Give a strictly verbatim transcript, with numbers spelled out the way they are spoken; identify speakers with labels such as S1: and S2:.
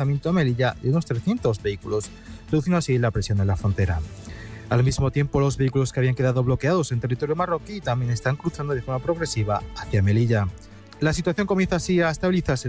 S1: desplazamiento a Melilla de unos trescientos vehículos, reduciendo así la presión en la frontera. Al mismo tiempo, los vehículos que habían quedado bloqueados en territorio marroquí también están cruzando de forma progresiva hacia Melilla. La situación comienza así a estabilizarse